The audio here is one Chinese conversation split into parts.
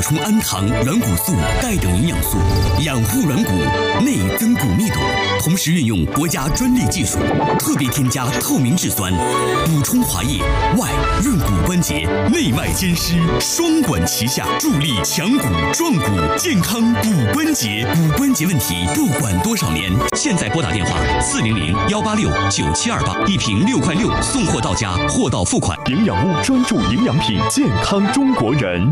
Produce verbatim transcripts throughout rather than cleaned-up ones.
充氨糖、软骨素、钙等营养素，养护软骨，内增骨密度。同时运用国家专利技术，特别添加透明质酸，补充滑液，外润骨关节，内外兼施，双管齐下，助力强骨壮骨，健康骨关节。骨关节问题不管多少年，现在拨打电话四零零幺八六九七二八，一瓶六块六，送货到家，货到付款。 营养屋专注营养品，健康中国人。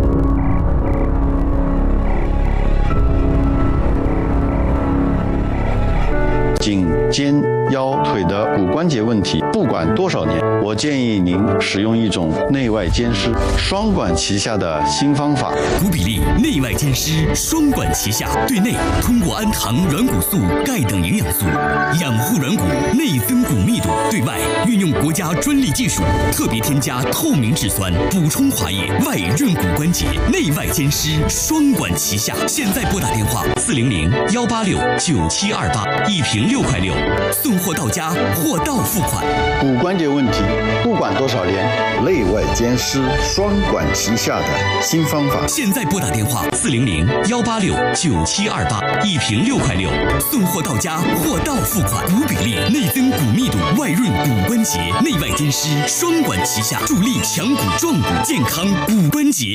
颈、肩、腰、腿的骨关节问题，不管多少年，我建议您使用一种内外兼施、双管齐下的新方法。 骨比例内外兼施，双管齐下，对内通过氨糖、软骨素、钙等营养素养护软骨，内增骨密度；对外运用国家专利技术，特别添加透明质酸，补充滑液，外润骨关节，内外兼施，双管齐下。现在拨打电话四零零幺八六九七二八，一瓶六块六，送货到家，货到付款。 骨关节问题不管多少年，内外兼施、双管齐下的新方法。 现在拨打电话四零零幺八六九七二八，一瓶六块六，送货到家，货到付款。骨比例内增骨密度，外润骨关节，内外兼施，双管齐下，助力强骨壮骨，健康骨关节。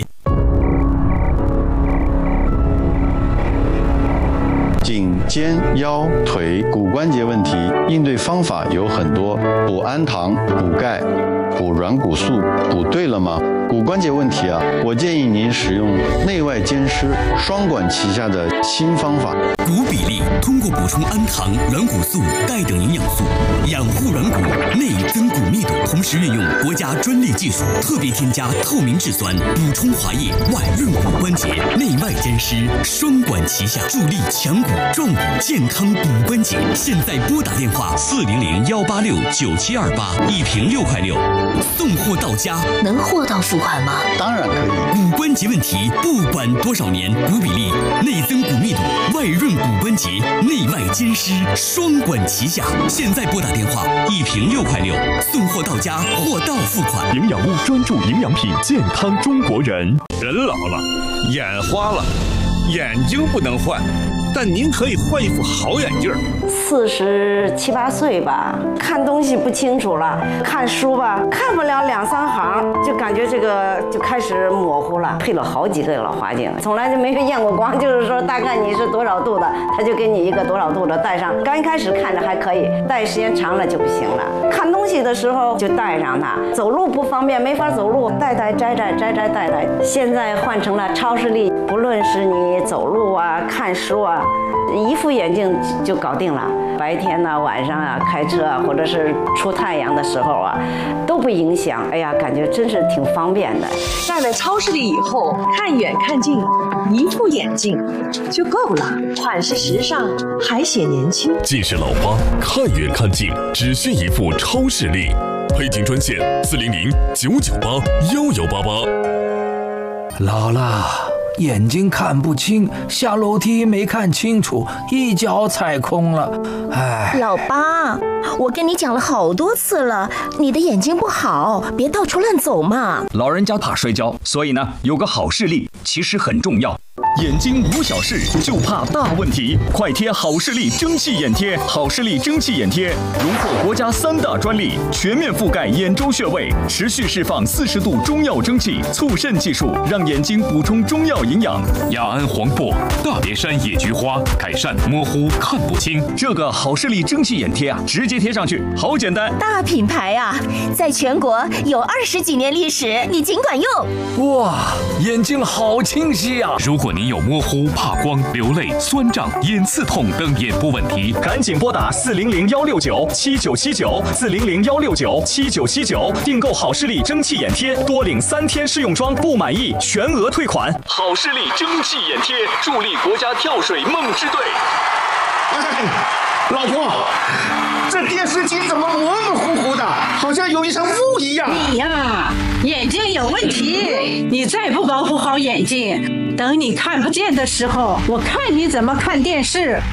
颈、肩、腰、腿骨关节问题应对方法有很多，补氨糖、补钙、补软骨素，补对了吗？骨关节问题啊，我建议您使用内外兼施、双管齐下的新方法。 骨比例通过补充氨糖、软骨素、钙等营养素，养护软骨，内增骨密度。同时运用国家专利技术，特别添加透明质酸，补充滑液，外润骨关节，内外兼施，双管齐下，助力强骨壮骨，健康骨关节。现在拨打电话四零零幺八六九七二八，一瓶六块六，送货到家。 能货到付款吗？ 当然可以。 骨关节问题不管多少年，骨比例内增骨密度，外润骨关节，内外兼施，双管齐下。现在拨打电话，一瓶六块六，送货到家，货到付款。 营养屋专注营养品，健康中国人。 人老了，眼花了，眼睛不能换，但您可以换一副好眼镜。 四十七八岁吧，看东西不清楚了，看书吧，看不了两三行，就感觉这个就开始模糊了。配了好几个老花镜，从来就没有验过光，就是说大概你是多少度的，他就给你一个多少度的戴上。刚一开始看着还可以，戴时间长了就不行了。看东西的时候就戴上它，走路不方便，没法走路，戴戴摘摘摘摘戴戴。现在换成了超视力，不论是你走路啊、看书啊，一副眼镜就搞定了。白天呢、啊、晚上啊，开车啊，或者是出太阳的时候啊，都不影响。哎呀，感觉真是挺方便的。 戴了超视力以后，看远看近，一副眼镜就够了，款式时尚，还显年轻。 近视老花，看远看近，只需一副超视力。配镜专线四零零九九八幺幺八八。 老了。眼睛看不清，下楼梯没看清楚，一脚踩空了。哎， 老八，我跟你讲了好多次了，你的眼睛不好，别到处乱走嘛。 老人家怕摔跤，所以呢，有个好视力其实很重要。眼睛无小事，就怕大问题。快贴好视力蒸汽眼贴，好视力蒸汽眼贴荣获国家三大专利，全面覆盖眼周穴位，持续释放四十度中药蒸汽，促肾技术，让眼睛补充中药营养。 雅安黄柏、大别山野菊花，改善模糊看不清。 这个好视力蒸汽眼贴啊，直接贴上去，好简单。 大品牌啊，在全国有二十几年历史，你尽管用。 哇，眼睛好清晰啊！ 如果您有模糊、怕光、流泪、酸胀、眼刺痛等眼部问题， 赶紧拨打四零零幺六九七九七九四零零幺六九七九七九订购好视力蒸汽眼贴，多领三天试用装，不满意全额退款。好视力蒸汽眼贴，助力国家跳水梦之队。 哎，老婆，这电视机怎么模模糊糊的，好像有一层雾一样。 你呀，眼睛有问题，你再不保护好眼睛，等你看不见的时候，我看你怎么看电视。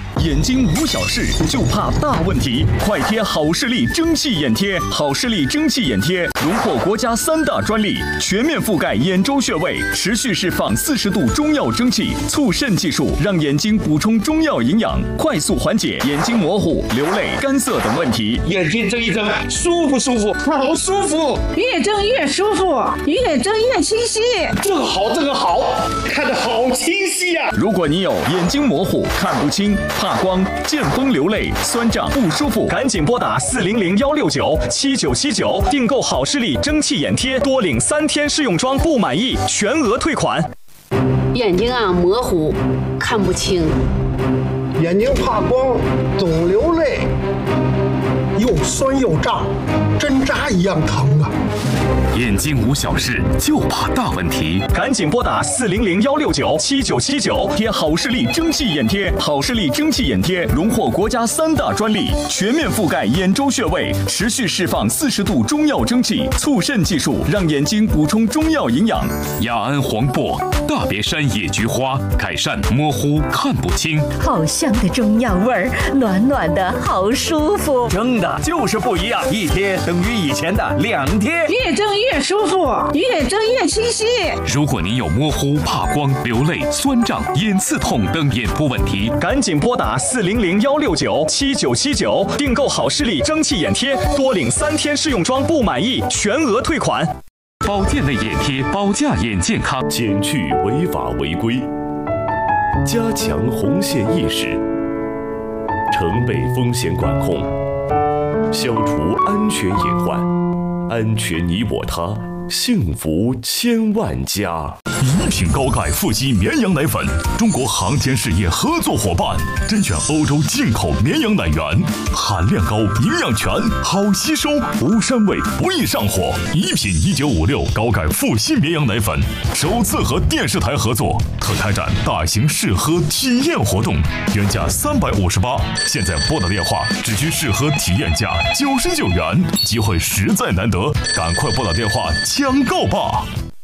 眼睛无小事，就怕大问题。快贴好视力蒸汽眼贴，好视力蒸汽眼贴荣获国家三大专利，全面覆盖眼周穴位，持续释放四十度中药蒸汽，促渗技术让眼睛补充中药营养，快速缓解眼睛模糊、流泪、干涩等问题。 眼睛睁一睁，舒服舒服，好舒服， 越睁越舒服，越睁越清晰。 这个好，这个好，看得好清晰呀、啊！ 如果你有眼睛模糊、看不清、怕光、见风流泪、酸胀不舒服，赶紧拨打四零零幺六九七九七九订购好视力蒸汽眼贴，多领三天试用装，不满意全额退款。 眼睛啊模糊，看不清， 眼睛怕光，总流泪，又酸又胀，针扎一样疼啊！ 眼睛无小事，就怕大问题， 赶紧拨打四零零幺六九七九七九贴好视力蒸汽眼贴。好视力蒸汽眼贴荣获国家三大专利，全面覆盖眼周穴位，持续释放四十度中药蒸汽，促渗技术让眼睛补充中药营养。 雅安黄柏、大别山野菊花改善模糊看不清， 好香的中药味儿，暖暖的，好舒服。 蒸的就是不一样，一贴等于以前的两贴， 越蒸越舒服，越睁越清晰。 如果您有模糊、怕光、流泪、酸胀、眼刺痛等眼部问题， 赶紧拨打四零零幺六九七九七九订购好视力蒸汽眼贴，多领三天试用装，不满意全额退款。 保健类眼贴，保驾眼健康， 减去违法违规，加强红线意识，承备风险管控，消除安全隐患，安全你我他，幸福千万家。 一品高钙富硒绵羊奶粉，中国航天事业合作伙伴，甄选欧洲进口绵羊奶源，含量高，营养全，好吸收，无膻味，不易上火。一品一九五六高钙富硒绵羊奶粉首次和电视台合作，特开展大型试喝体验活动，原价三百五十八，现在拨打电话只需试喝体验价九十九元，机会实在难得，赶快拨打电话抢购吧！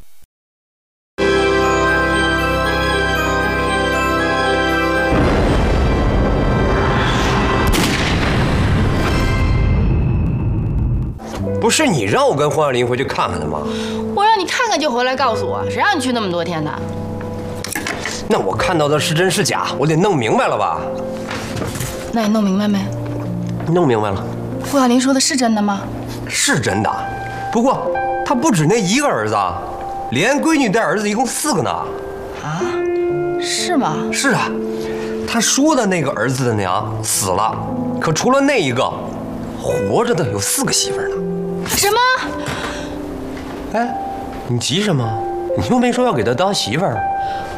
不是你让我跟黄晓玲回去看看的吗？ 我让你看看就回来告诉我，谁让你去那么多天的？ 那我看到的是真是假，我得弄明白了吧？ 那你弄明白没？ 弄明白了。 傅晓玲说的是真的吗？ 是真的，不过她不止那一个儿子，连闺女带儿子一共四个呢。 啊？是吗？ 是啊，她说的那个儿子的娘死了，可除了那一个，活着的有四个媳妇儿呢。 什么？ 哎，你急什么？你又没说要给她当媳妇儿。